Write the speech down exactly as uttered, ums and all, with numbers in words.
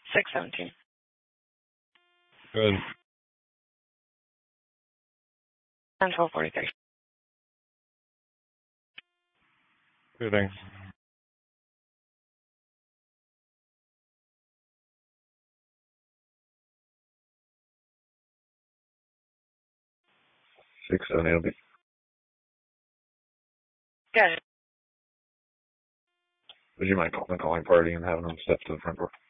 six seventeen. Good. ten twelve forty-three. Good, thanks. Six seven eight will be. Good. Would you mind calling the calling party and having them step to the front door?